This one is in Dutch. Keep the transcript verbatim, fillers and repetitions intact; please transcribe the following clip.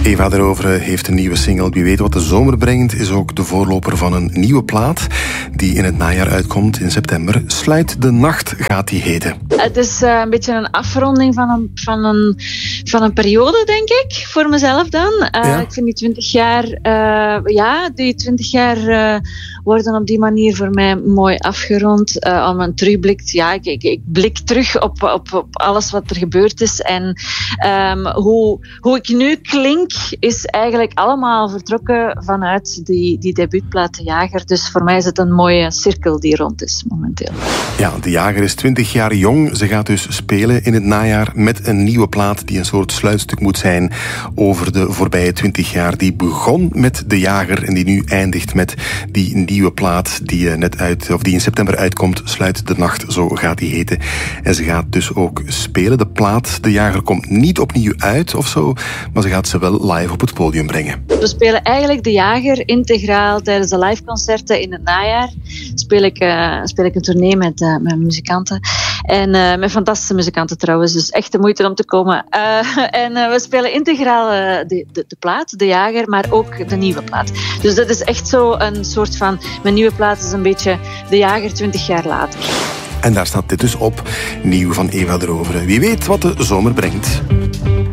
Eva de Rovere heeft een nieuwe single. Wie weet wat de zomer brengt, is ook de voorloper van een nieuwe plaat die in het najaar uitkomt in september. Sluit de nacht gaat die heten. Het is uh, een beetje een afronding van een, van, een, van een periode, denk ik, voor mezelf dan. Uh, ja. Ik vind die twintig jaar, uh, ja, die twintig jaar uh, worden op die manier voor mij mooi afgerond. Uh, als men terugblikt, ja, ik, ik, ik blik terug op, op, op alles wat er gebeurd is en um, hoe, hoe ik nu klink, is eigenlijk allemaal vertrokken vanuit die, die debuutplaat De Jager. Dus voor mij is het een mooie cirkel die rond is momenteel. Ja, De Jager is twintig jaar jong. Ze gaat dus spelen in het najaar met een nieuwe plaat die een soort sluitstuk moet zijn over de voorbije twintig jaar. Die begon met De Jager en die nu eindigt met die nieuwe plaat die, net uit, of die in september uitkomt. Sluit de nacht, zo gaat die heten. En ze gaat dus ook spelen. De plaat De Jager komt niet opnieuw uit of zo, maar ze gaat ze wel live op het podium brengen. We spelen eigenlijk De Jager integraal tijdens de liveconcerten in het najaar. Speel ik, uh, speel ik een tournee met, uh, met muzikanten. En uh, met fantastische muzikanten trouwens, dus echt de moeite om te komen. Uh, en uh, we spelen integraal uh, de, de, de plaat, De Jager, maar ook de nieuwe plaat. Dus dat is echt zo een soort van... Mijn nieuwe plaat is een beetje De Jager twintig jaar later. En daar staat dit dus op. Nieuw van Eva de Rovere. Wie weet wat de zomer brengt.